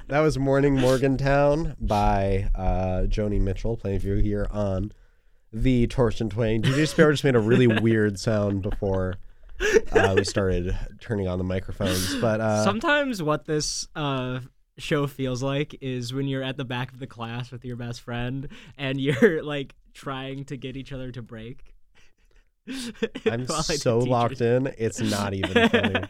That was Morning Morgantown by Joni Mitchell, playing for you here on the Torsten Twain. DJ Sparrow just made a really weird sound before we started turning on the microphones. But sometimes what this show feels like is when you're at the back of the class with your best friend and you're like trying to get each other to break. I'm so locked in, it's not even funny.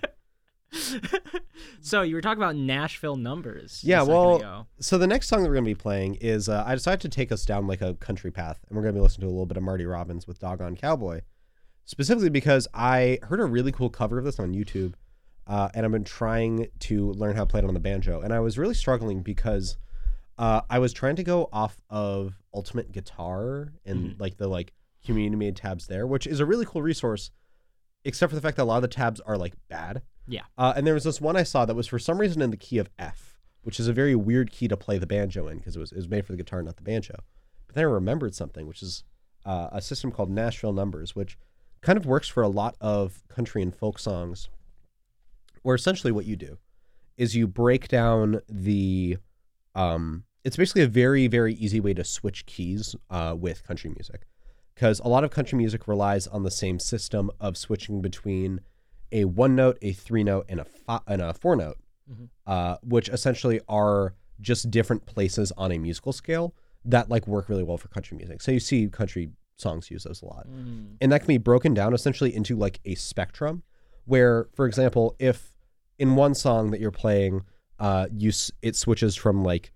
So you were talking about Nashville numbers. Yeah, well, so the next song that we're going to be playing is I decided to take us down like a country path, and we're going to be listening to a little bit of Marty Robbins with Doggone Cowboy, specifically because I heard a really cool cover of this on YouTube, and I've been trying to learn how to play it on the banjo, and I was really struggling because I was trying to go off of Ultimate Guitar and like the community-made tabs there, which is a really cool resource, except for the fact that a lot of the tabs are like bad. Yeah. And there was this one I saw that was for some reason in the key of F, which is a very weird key to play the banjo in because it was made for the guitar, not the banjo. But then I remembered something, which is a system called Nashville Numbers, which kind of works for a lot of country and folk songs, where essentially what you do is you break down the it's basically a very, very easy way to switch keys with country music, because a lot of country music relies on the same system of switching between a 1-note, a 3-note, and a 4-note, which essentially are just different places on a musical scale that like work really well for country music. So you see country songs use those a lot. And that can be broken down essentially into like a spectrum where, for example, if in one song that you're playing, it switches from like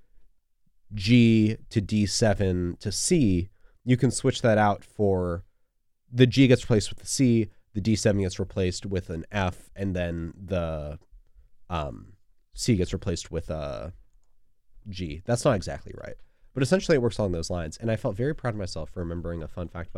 G to D7 to C, you can switch that out for the G gets replaced with the C, the D7 gets replaced with an F, and then the C gets replaced with a G. That's not exactly right, but essentially it works along those lines. And I felt very proud of myself for remembering a fun fact about